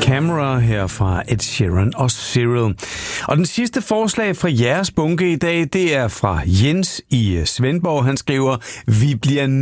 Camera her fra Ed Sheeran og Cyril. Og den sidste forslag fra jeres bunke i dag, det er fra Jens i Svendborg. Han skriver, vi bliver